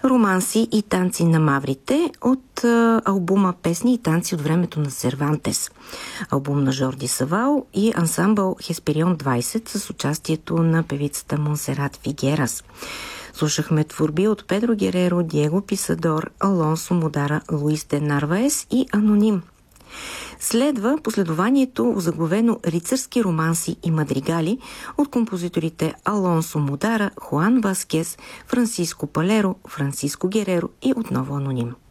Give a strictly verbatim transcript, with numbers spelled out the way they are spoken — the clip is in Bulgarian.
романси и танци на маврите от а, албума Песни и танци от времето на Сервантес. Албум на Жорди Савал и ансамбъл Хесперион двайсет с участието на певицата Монсерат Фигерас. Слушахме творби от Педро Гереро, Диего Писадор, Алонсо Модара, Луис де Нарваес и Аноним. Следва последованието, озаглавено Рицарски романси и мадригали от композиторите Алонсо Модара, Хуан Васкес, Франсиско Палеро, Франсиско Гереро и отново Аноним.